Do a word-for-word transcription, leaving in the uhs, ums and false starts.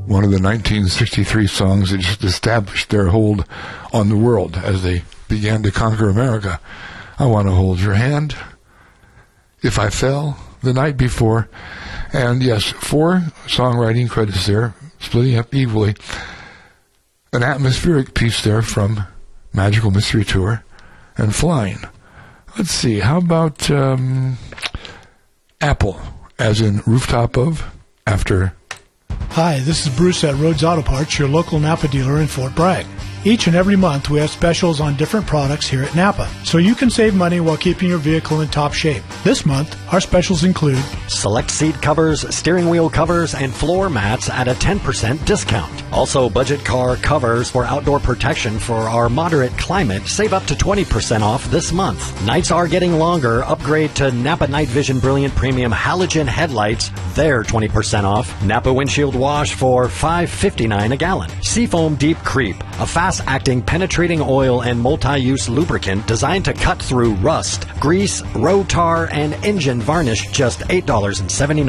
one of the nineteen sixty-three songs that just established their hold on the world as they began to conquer America. I Want to Hold Your Hand, If I Fell, The Night Before, and yes, four songwriting credits there, splitting up equally. An atmospheric piece there from Magical Mystery Tour, and Flying. Let's see, how about um, Apple, as in rooftop of, after. Hi, this is Bruce at Rhodes Auto Parts, your local Napa dealer in Fort Bragg. Each and every month, we have specials on different products here at Napa, so you can save money while keeping your vehicle in top shape. This month, our specials include select seat covers, steering wheel covers, and floor mats at a ten percent discount. Also, budget car covers for outdoor protection for our moderate climate save up to twenty percent off this month. Nights are getting longer. Upgrade to Napa Night Vision Brilliant Premium Halogen headlights. They're twenty percent off. Napa windshield wash for five fifty-nine a gallon. Seafoam Deep Creep, a fast-acting penetrating oil and multi-use lubricant designed to cut through rust, grease, road tar, and engine varnish, just eight dollars and seventy-nine cents.